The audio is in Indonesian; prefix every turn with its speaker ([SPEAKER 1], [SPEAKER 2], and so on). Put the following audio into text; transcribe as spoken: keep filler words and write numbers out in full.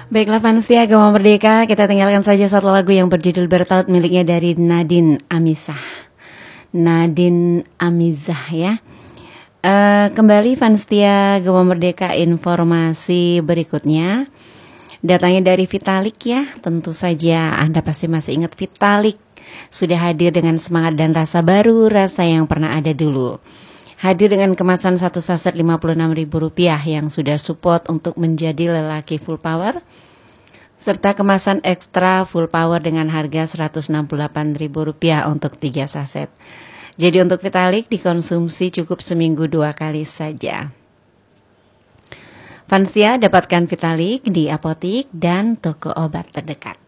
[SPEAKER 1] Baiklah Fansia, Gema Merdeka, kita tinggalkan saja satu lagu yang berjudul Bertaut miliknya dari Nadine Amizah. Nadine Amizah ya. Uh, kembali Fansia Gema Merdeka, informasi berikutnya datangnya dari Vitalik ya. Tentu saja Anda pasti masih ingat Vitalik. Sudah hadir dengan semangat dan rasa baru, rasa yang pernah ada dulu. Hadir dengan kemasan satu saset lima puluh enam ribu rupiah yang sudah support untuk menjadi lelaki full power, serta kemasan ekstra full power dengan harga seratus enam puluh delapan ribu rupiah untuk tiga saset. Jadi untuk Vitalik dikonsumsi cukup seminggu dua kali saja. Fansia dapatkan Vitalik di apotik dan toko obat terdekat.